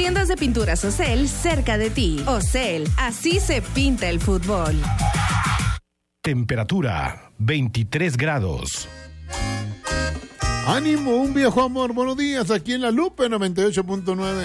tiendas de pinturas Ocel cerca de ti. Ocel, así se pinta el fútbol. Temperatura 23 grados. Ánimo, un viejo amor. Buenos días, aquí en La Lupe 98.9.